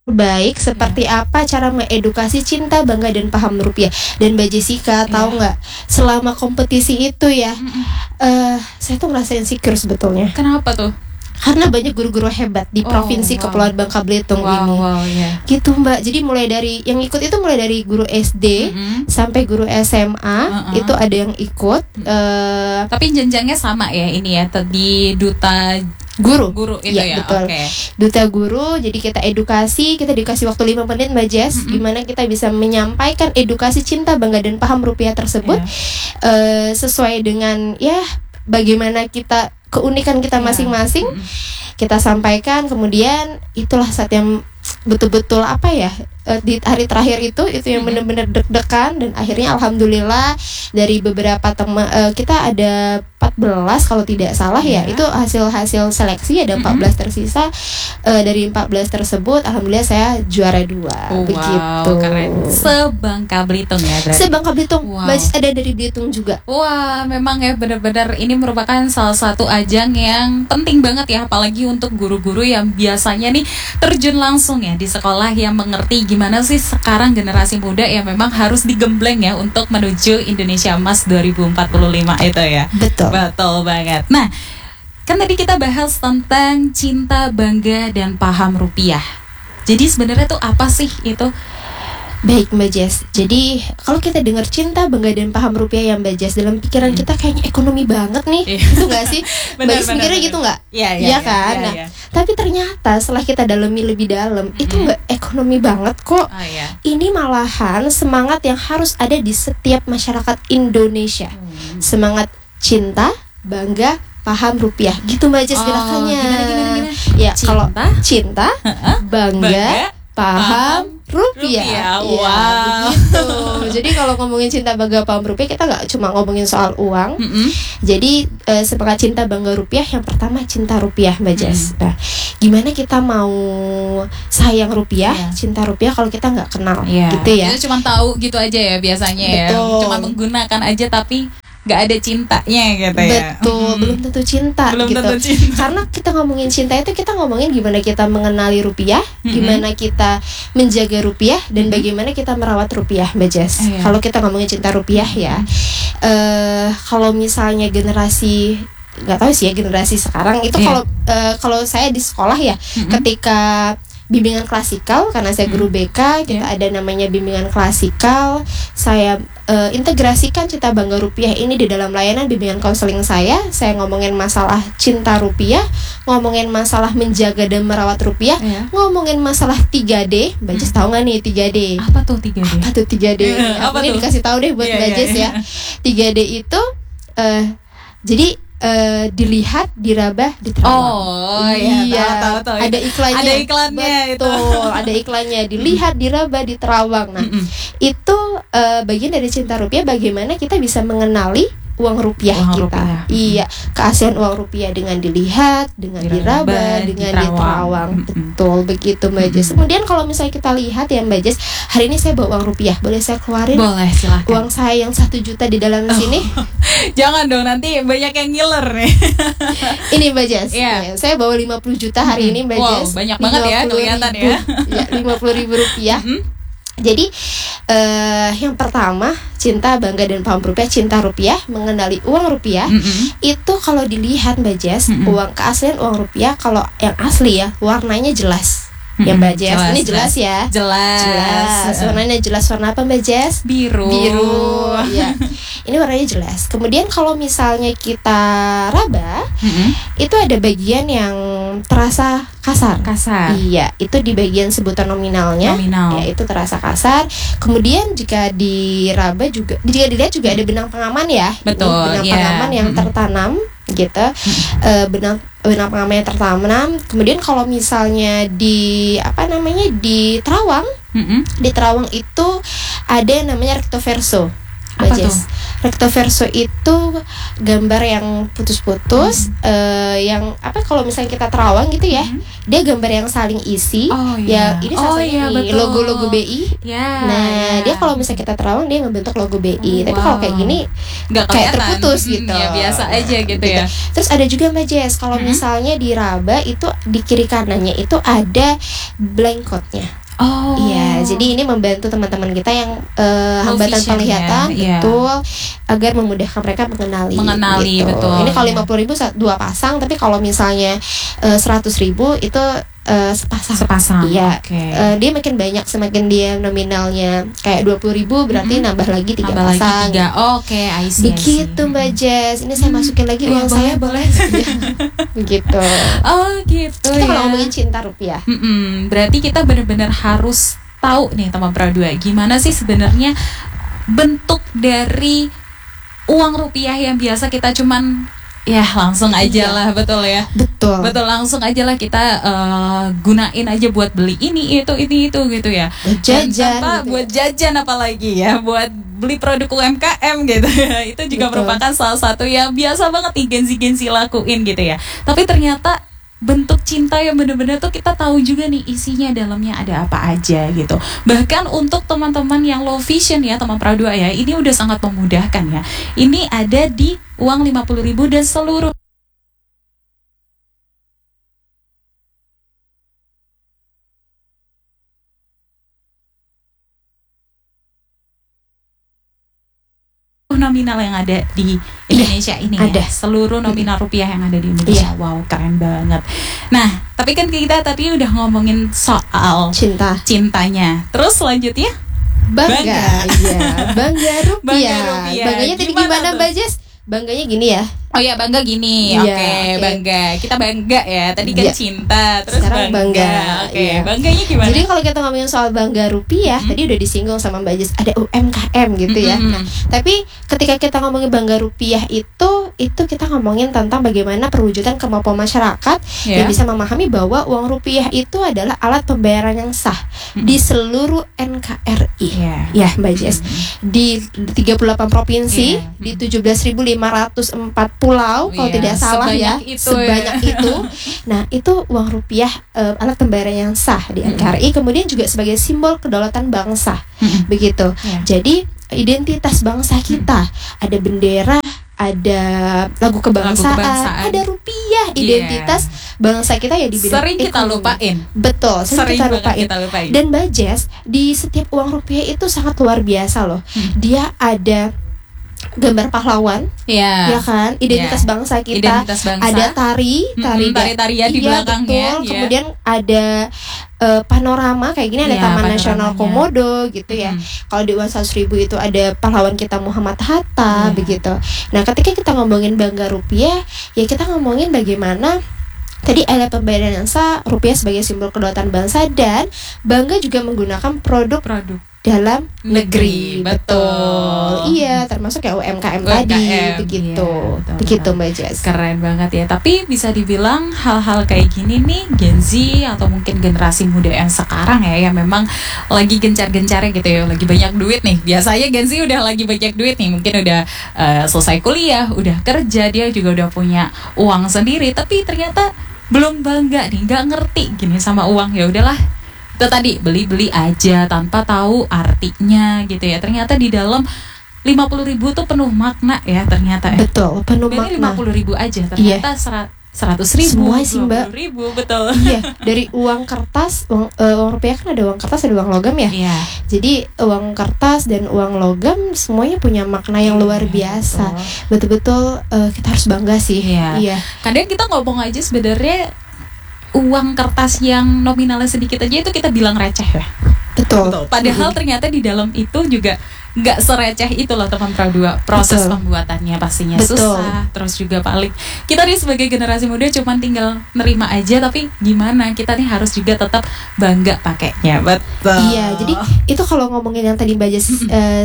baik seperti apa cara mengedukasi cinta, bangga dan paham rupiah. Dan Mbak Jessica tahu nggak, selama kompetisi itu ya, saya tuh ngerasain insecure sebetulnya. Kenapa tuh? Karena banyak guru-guru hebat di provinsi Kepulauan Bangka Belitung ini. Gitu Mbak. Jadi mulai dari yang ikut itu mulai dari guru SD sampai guru SMA itu ada yang ikut. Tapi jenjangnya sama ya ini ya, di duta guru itu ya. Betul. Duta guru. Jadi kita dikasih waktu 5 menit Mbak Jess, gimana kita bisa menyampaikan edukasi cinta, bangga dan paham rupiah tersebut sesuai dengan bagaimana kita, keunikan kita masing-masing kita sampaikan. Kemudian itulah saat yang betul-betul di hari terakhir itu yang benar-benar deg-degan. Dan akhirnya alhamdulillah dari beberapa teman, kita ada 14 kalau tidak salah itu hasil seleksi ada 14 tersisa. Dari 14 tersebut alhamdulillah saya juara 2. Begitu. Keren. Sebangka Belitung ya berarti. Sebangka Belitung. Masih ada dari Belitung juga. Wah, memang ya benar-benar ini merupakan salah satu ajang yang penting banget ya, apalagi untuk guru-guru yang biasanya nih terjun langsung ya di sekolah, yang mengerti gimana sih sekarang generasi muda yang memang harus digembleng ya untuk menuju Indonesia Emas 2045 itu ya. Betul banget. Nah, kan tadi kita bahas tentang cinta, bangga dan paham rupiah. Jadi sebenarnya tuh apa sih itu? Baik Mbak Jess, jadi kalau kita dengar cinta, bangga dan paham rupiah ya Mbak Jess, dalam pikiran kita kayaknya ekonomi banget nih, itu nggak sih? Mbak Jess mikirnya gitu nggak? Iya kan? Tapi ternyata setelah kita dalami lebih dalam, itu nggak ekonomi banget kok. Ini malahan semangat yang harus ada di setiap masyarakat Indonesia. Semangat cinta, bangga, paham rupiah, gitu Mbak Jess gerakannya. Gimana? Ya, kalau cinta, bangga, paham rupiah. Begitu. Jadi kalau ngomongin cinta, bangga, paham rupiah, kita nggak cuma ngomongin soal uang. Jadi semangat cinta, bangga, rupiah, yang pertama cinta rupiah Mbak Jess. Nah, gimana kita mau sayang rupiah, cinta rupiah kalau kita nggak kenal, gitu ya? Itu cuma tahu gitu aja ya biasanya. Betul. Ya. Cuma menggunakan aja tapi nggak ada cintanya gitu ya. Betul, belum tentu cinta gitu. Karena kita ngomongin cinta itu, kita ngomongin gimana kita mengenali rupiah, gimana kita menjaga rupiah, dan bagaimana kita merawat rupiah Mbak Jess. Kalau kita ngomongin cinta rupiah ya, kalau misalnya generasi, nggak tahu sih ya generasi sekarang itu, kalau saya di sekolah ya, ketika bimbingan klasikal, karena saya guru BK, kita ada namanya bimbingan klasikal, saya integrasikan cinta, bangga, rupiah ini di dalam layanan bimbingan konseling saya ngomongin masalah cinta rupiah, ngomongin masalah menjaga dan merawat rupiah, ngomongin masalah 3D. Mbak Jess tahu nggak nih 3D? Apa tuh 3D? Ini dikasih tahu deh buat Mbak Jess ya. 3D itu jadi dilihat, diraba, diterawang. Tahu. Ada iklannya. Ada iklannya. Betul, ada iklannya. Dilihat, diraba, diterawang. Nah, itu bagian dari cinta rupiah, bagaimana kita bisa mengenali uang rupiah kita. Keaslian uang rupiah dengan dilihat, dengan diraba, dengan diterawang. Betul, begitu Mbak Jess. Kemudian kalau misalnya kita lihat ya Mbak Jess, hari ini saya bawa uang rupiah, boleh saya keluarin? Boleh, silahkan. Uang saya yang 1 juta di dalam sini. Jangan dong, nanti banyak yang ngiler nih. Ini Mbak Jess, saya bawa 50 juta hari ini Mbak Jess. Banyak banget ya, kelihatan ya. 50.000 rupiah. Jadi yang pertama cinta, bangga dan paham rupiah, cinta rupiah, mengenali uang rupiah. Itu kalau dilihat Mbak Jess, uang keaslian uang rupiah, kalau yang asli ya warnanya jelas. Ya Mbak Jess, ini jelas ya. Jelas. Warnanya jelas. Warna apa Mbak Jess? Biru. Ya. Ini warnanya jelas. Kemudian kalau misalnya kita raba, itu ada bagian yang terasa kasar. Iya, itu di bagian sebutan nominalnya. Ya, itu terasa kasar. Kemudian jika diraba juga, jika dilihat juga ada benang pengaman ya. Betul. Benang pengaman yang tertanam gitu. Benang pengaman yang tertanam. Kemudian kalau misalnya di di terawang, di terawang itu ada yang namanya recto verso. Mbak Jess. Recto verso itu gambar yang putus-putus, yang apa kalau misalnya kita terawang gitu ya, dia gambar yang saling isi. Ya ini salah satunya logo-logo BI. Nah dia kalau misalnya kita terawang dia ngebentuk logo BI. Tapi kalau kayak gini nggak kayak terputus gitu. Ya biasa aja gitu ya. Terus ada juga Mbak Jess, kalau misalnya di raba itu di kiri kanannya itu ada blank code-nya. Iya, jadi ini membantu teman-teman kita yang hambatan penglihatan, betul, agar memudahkan mereka mengenali gitu. Betul. Ini kalau 50.000 2 pasang, tapi kalau misalnya 100.000 itu sepasang. Iya. Dia makin banyak, semakin dia nominalnya kayak 20.000 berarti nambah lagi 3 pasang. I see. Begitu Mbak Jess. Ini saya masukin lagi uang saya boleh. Begitu. Gitu. Kita kalau ngomongin cinta rupiah. Berarti kita benar-benar harus tahu nih teman Pra2, gimana sih sebenarnya bentuk dari uang rupiah yang biasa kita cuman ya langsung aja lah, betul ya, betul langsung aja lah kita gunain aja buat beli ini itu gitu ya, jajan gitu. Buat jajan apalagi ya, buat beli produk UMKM gitu ya, itu juga merupakan salah satu yang biasa banget nih gengsi lakuin gitu ya. Tapi ternyata bentuk cinta yang benar-benar tuh kita tahu juga nih isinya dalamnya ada apa aja gitu. Bahkan untuk teman-teman yang low vision ya teman Pra2 ya, ini udah sangat memudahkan ya. Ini ada di uang 50.000 dan seluruh nominal yang ada di Indonesia ini ada. Ya, seluruh nominal rupiah yang ada di Indonesia. Wow, keren banget. Nah, tapi kan kita tadi udah ngomongin soal cintanya. Terus selanjutnya bangga. Bangga rupiah. Bangganya tadi gimana Mbak Jess? Bangganya gini ya. Oh ya, bangga gini. Oke, bangga. Kita bangga ya. Tadi kan cinta, terus sekarang bangga. Oke, bangganya gimana? Jadi kalau kita ngomongin soal bangga rupiah, tadi udah disinggung sama Mbak Jess, ada UMKM gitu ya. Nah, tapi ketika kita ngomongin bangga rupiah itu kita ngomongin tentang bagaimana perwujudan kemampuan masyarakat yang bisa memahami bahwa uang rupiah itu adalah alat pembayaran yang sah di seluruh NKRI. Ya, Mbak Jess. Di 38 provinsi, di 17.504 pulau kalau tidak salah ya, sebanyak itu. Nah itu uang rupiah alat pembayaran yang sah di NKRI, kemudian juga sebagai simbol kedaulatan bangsa, begitu. Jadi identitas bangsa kita, ada bendera, ada lagu kebangsaan, ada rupiah, identitas bangsa kita ya di bidang sering kita lupain. Betul, sering kita lupain. Dan Mbak Jess, di setiap uang rupiah itu sangat luar biasa loh. Dia ada gambar pahlawan, ya kan, identitas bangsa kita, ada tarian di belakangnya, betul. Kemudian ada panorama kayak gini, ada Taman Nasional Komodo gitu ya. Kalau di uang 100.000 itu ada pahlawan kita Muhammad Hatta, begitu. Nah ketika kita ngomongin bangga rupiah, ya kita ngomongin bagaimana tadi ada pembayaran yang sah, rupiah sebagai simbol kedaulatan bangsa, dan bangga juga menggunakan produk dalam negeri. Betul. Iya, termasuk ya UMKM tadi, begitu. Begitu Mbak Jess. Keren banget ya. Tapi bisa dibilang hal-hal kayak gini nih Gen Z atau mungkin generasi muda yang sekarang ya, yang memang lagi gencar-gencarnya gitu ya, lagi banyak duit nih. Biasanya Gen Z udah lagi banyak duit nih, mungkin udah selesai kuliah, udah kerja, dia juga udah punya uang sendiri, tapi ternyata belum bangga nih, nggak ngerti gini sama uang. Ya udahlah, itu tadi beli-beli aja tanpa tahu artinya gitu ya. Ternyata di dalam 50.000 tuh penuh makna ya ternyata. Betul, penuh makna. 50.000 aja ternyata 100.000, semua sih Mbak. 20.000, betul. Iya, dari uang kertas, uang rupiah kan ada uang kertas, ada uang logam ya. Jadi uang kertas dan uang logam semuanya punya makna yang luar biasa. Betul-betul kita harus bangga sih. Iya. Kadang kita ngomong aja sebenarnya uang kertas yang nominalnya sedikit aja itu kita bilang receh ya. Betul. Padahal ternyata di dalam itu juga nggak sereceh itu loh teman Pra2. Proses pembuatannya pastinya susah. Terus juga paling kita nih sebagai generasi muda cuman tinggal nerima aja, tapi gimana kita nih harus juga tetap bangga pakainya. Betul. Iya, jadi itu kalau ngomongin yang tadi Mbak Jess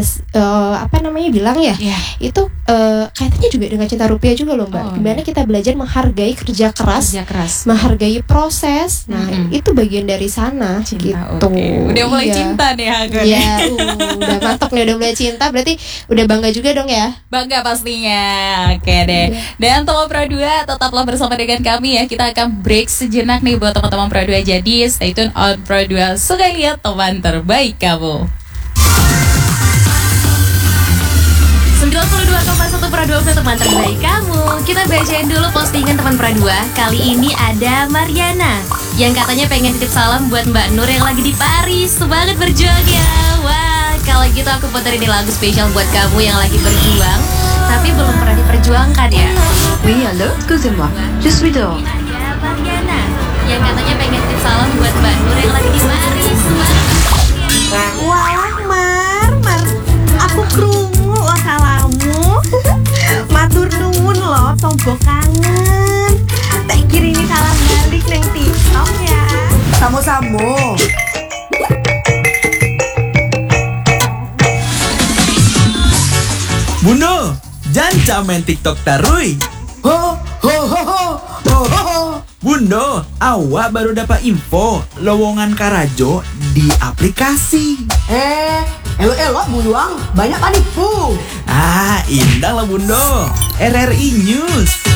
bilang ya, itu kaitannya juga dengan cinta rupiah juga loh Mbak. Dimana kita belajar menghargai kerja keras, menghargai proses. Nah itu bagian dari sana cinta, gitu. Udah mulai cinta nih Iya, udah mantap nih, udah udah cinta berarti udah bangga juga dong ya. Bangga pastinya. Oke deh. Dan teman Pro 2 tetaplah bersama dengan kami ya. Kita akan break sejenak nih buat teman-teman Pro 2. Jadi stay tune on Pro 2. Suka lihat teman terbaik kamu. 92,1 Pro 2 teman terbaik kamu. Kita bacain dulu postingan teman Pro 2. Kali ini ada Mariana yang katanya pengen titip salam buat Mbak Nur yang lagi di Paris. Semangat berjuang ya. Wah, kalau gitu aku puterin ini lagu spesial buat kamu yang lagi berjuang tapi belum pernah diperjuangkan ya. Oui, allô, excusez-moi. Je suis dehors. Ada Mariana yang katanya pengen titip salam buat Mbak Nur yang lagi di Paris. Wah, Mar, aku krungu lo salamu. Matur nuwun lo, tombo kangen. Tak kirimi salam balik neng TikTok ya. Samo-samo. Bundo, jangan main TikTok tarui. Ho ho ho ho ho ho. Bundo, awak baru dapat info lowongan Karajo di aplikasi. Elok-elok buang, banyak panipu. Indah lah Bundo. RRI News.